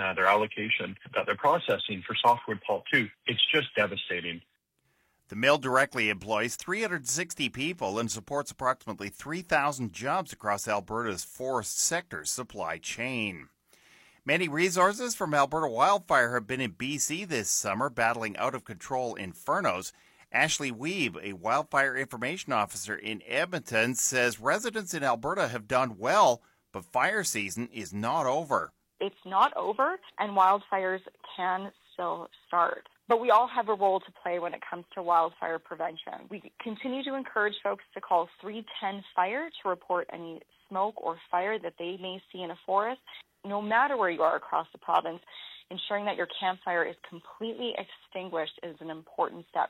their allocation that they're processing for softwood pulp too. It's just devastating. The mill directly employs 360 people and supports approximately 3,000 jobs across Alberta's forest sector supply chain. Many resources from Alberta Wildfire have been in BC this summer, battling out-of-control infernos. Ashley Weeb, a wildfire information officer in Edmonton, says residents in Alberta have done well, but fire season is not over. It's not over, and wildfires can still start. But we all have a role to play when it comes to wildfire prevention. We continue to encourage folks to call 310-FIRE to report any smoke or fire that they may see in a forest. No matter where you are across the province, ensuring that your campfire is completely extinguished is an important step.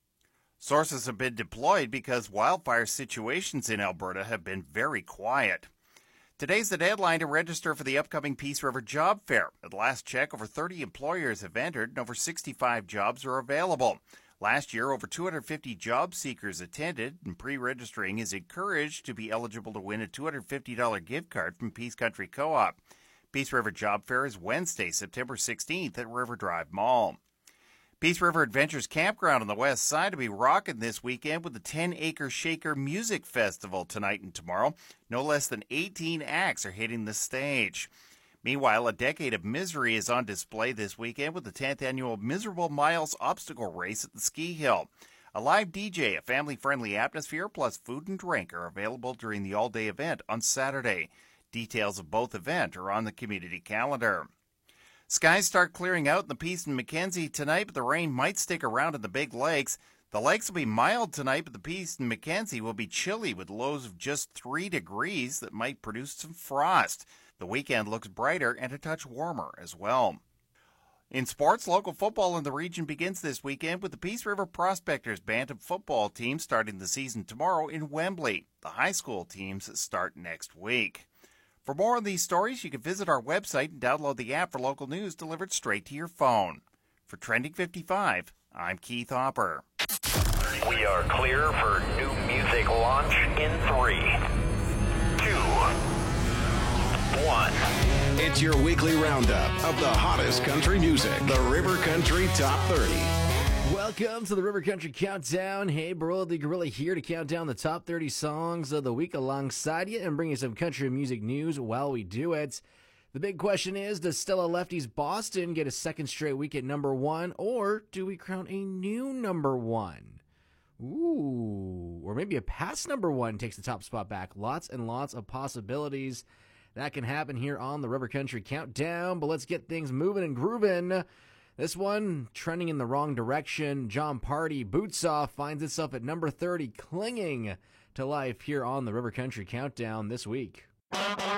Sources have been deployed because wildfire situations in Alberta have been very quiet. Today's the deadline to register for the upcoming Peace River Job Fair. At last check, over 30 employers have entered and over 65 jobs are available. Last year, over 250 job seekers attended, and pre-registering is encouraged to be eligible to win a $250 gift card from Peace Country Co-op. Peace River Job Fair is Wednesday, September 16th at River Drive Mall. Peace River Adventures Campground on the west side will be rocking this weekend with the 10-Acre Shaker Music Festival tonight and tomorrow. No less than 18 acts are hitting the stage. Meanwhile, a decade of misery is on display this weekend with the 10th annual Miserable Miles Obstacle Race at the Ski Hill. A live DJ, a family-friendly atmosphere, plus food and drink are available during the all-day event on Saturday. Details of both events are on the community calendar. Skies start clearing out in the Peace and Mackenzie tonight, but the rain might stick around in the Big Lakes. The lakes will be mild tonight, but the Peace and Mackenzie will be chilly with lows of just 3 degrees that might produce some frost. The weekend looks brighter and a touch warmer as well. In sports, local football in the region begins this weekend with the Peace River Prospectors Bantam football team starting the season tomorrow in Wembley. The high school teams start next week. For more on these stories, you can visit our website and download the app for local news delivered straight to your phone. For Trending 55, I'm Keith Hopper. We are clear for new music launch in 3, 2, 1. It's your weekly roundup of the hottest country music, the River Country Top 30. Welcome to the River Country Countdown. Hey, Brody Gorilla here to count down the top 30 songs of the week alongside you and bring you some country music news while we do it. The big question is, does Stella Lefty's Boston get a second straight week at number 1, or do we crown a new number 1? Ooh, or maybe a past number 1 takes the top spot back. Lots and lots of possibilities that can happen here on the River Country Countdown, but let's get things moving and grooving. This one, trending in the wrong direction. John Party, Boots Off, finds itself at number 30, clinging to life here on the River Country Countdown this week.